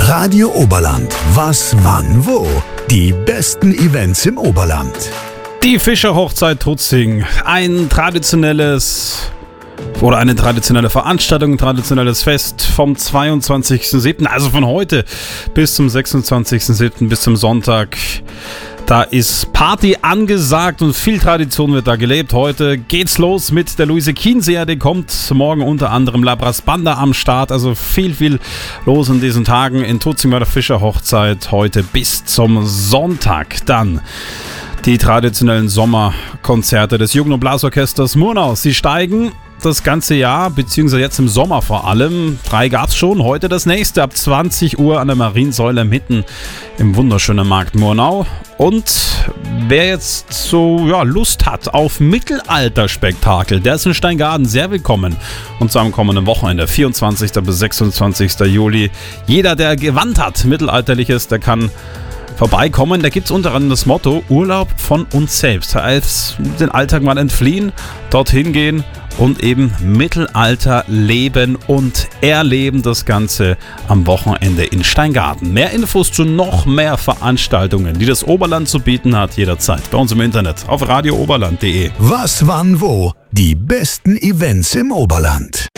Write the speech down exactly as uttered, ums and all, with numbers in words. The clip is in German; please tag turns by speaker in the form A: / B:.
A: Radio Oberland. Was, wann, wo? Die besten Events im Oberland.
B: Die Fischerhochzeit Tutzing. Ein traditionelles oder eine traditionelle Veranstaltung, ein traditionelles Fest vom zweiundzwanzigsten siebten Also von heute bis zum sechsundzwanzigsten siebten bis zum Sonntag. Da ist Party angesagt und viel Tradition wird da gelebt. Heute geht's los mit der Luise Chienseer, die kommt morgen unter anderem Labras Banda am Start. Also viel, viel los in diesen Tagen in Tutzing bei der Fischerhochzeit heute bis zum Sonntag. Dann die traditionellen Sommerkonzerte des Jugend- und Blasorchesters Murnau. Sie steigen das ganze Jahr, beziehungsweise jetzt im Sommer vor allem. Drei gab es schon, heute das nächste ab zwanzig Uhr an der Mariensäule mitten im wunderschönen Markt Murnau. Und wer jetzt so ja, Lust hat auf Mittelalterspektakel, der ist in Steingaden sehr willkommen. Und zwar am kommenden Wochenende, vierundzwanzigsten bis sechsundzwanzigsten Juli. Jeder, der gewandt hat, Mittelalterliches, der kann vorbeikommen. Da gibt es unter anderem das Motto Urlaub von uns selbst. Heißt, den Alltag mal entfliehen, dorthin gehen und eben Mittelalter leben und erleben. Das Ganze am Wochenende in Steingaden. Mehr Infos zu noch mehr Veranstaltungen, die das Oberland zu bieten hat, jederzeit bei uns im Internet auf radio oberland punkt de.
A: Was, wann, wo? Die besten Events im Oberland.